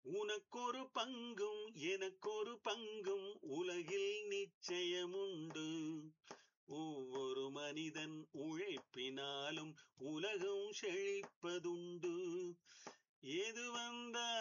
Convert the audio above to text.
உனக்கொரு பங்கும் எனக்கொரு பங்கும் உலகில் நிச்சயமுண்டு. ஒவ்வொரு மனிதன் உழைப்பினாலும் உலகம் செழிப்பதுண்டு. எது வந்தாலும்